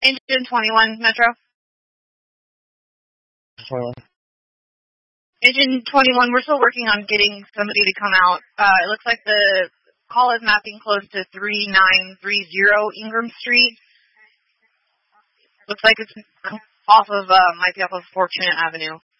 Engine 21, Metro. 21. Engine 21, we're still working on getting somebody to come out. It looks like the call is mapping close to 3930 Ingram Street. Looks like it's might be off of Fortunate Avenue.